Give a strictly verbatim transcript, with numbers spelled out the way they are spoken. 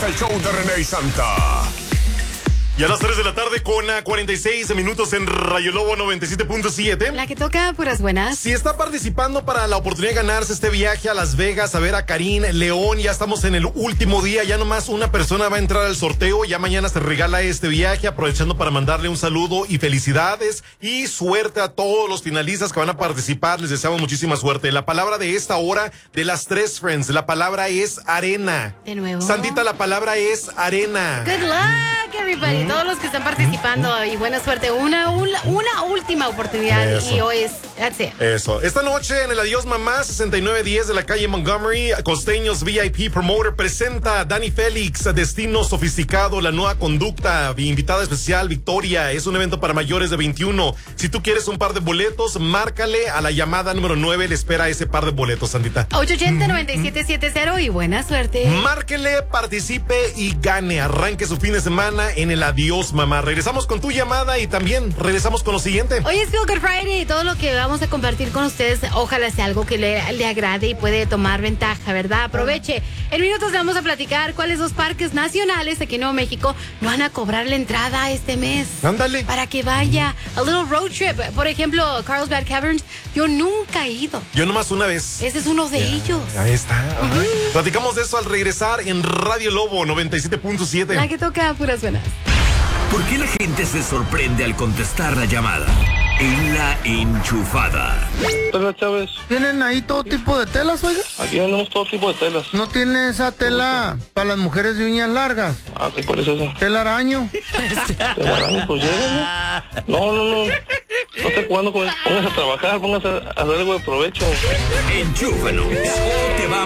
el show de René y Santa. Y a las tres de la tarde con cuarenta y seis minutos en Rayo Lobo noventa y siete punto siete. La que toca puras buenas. Si está participando para la oportunidad de ganarse este viaje a Las Vegas a ver a Karim León, ya estamos en el último día, ya nomás una persona va a entrar al sorteo, ya mañana se regala este viaje, aprovechando para mandarle un saludo y felicidades y suerte a todos los finalistas que van a participar, les deseamos muchísima suerte. La palabra de esta hora de las tres friends, la palabra es arena. De nuevo. Santita, la palabra es arena. Good luck, everybody. Todos los que están participando y buena suerte. Una, una, una última oportunidad. Eso. Y hoy es, that's it. Eso. Esta noche en el Adiós Mamá sesenta y nueve diez de la calle Montgomery, Costeños V I P Promoter presenta a Dani Félix, Destino Sofisticado, la nueva conducta, invitada especial Victoria. Es un evento para mayores de veintiuno. Si tú quieres un par de boletos, márcale a la llamada número nueve, le espera ese par de boletos, Santita. ocho ochenta, noventa y siete setenta y buena suerte. Márquele, participe y gane. Arranque su fin de semana en el Adiós Mamá. Regresamos con tu llamada y también regresamos con lo siguiente. Hoy es Feel Good Friday y todo lo que vamos a compartir con ustedes, ojalá sea algo que le, le agrade y puede tomar ventaja, ¿verdad? Aproveche. En minutos le vamos a platicar cuáles dos parques nacionales aquí en Nuevo México no van a cobrar la entrada este mes. Ándale. Para que vaya. A little road trip. Por ejemplo, Carlsbad Caverns, yo nunca he ido. Yo nomás una vez. Ese es uno de Ya, ellos. Ahí está. Uh-huh. Platicamos de eso al regresar en Radio Lobo noventa y siete punto siete. La que toca puras buenas. ¿Por qué la gente se sorprende al contestar la llamada? En La Enchufada. Hola, Chávez. ¿Tienen ahí todo tipo de telas, oiga? Aquí tenemos todo tipo de telas. ¿No tiene esa tela para las mujeres de uñas largas? Ah, ¿qué cuál es esa? ¿Tela araño? Telaraño, pues llega, ¿no? No, no, no. No esté jugando con... Póngase a trabajar, póngase a hacer algo de provecho. Enchúfanos. O te va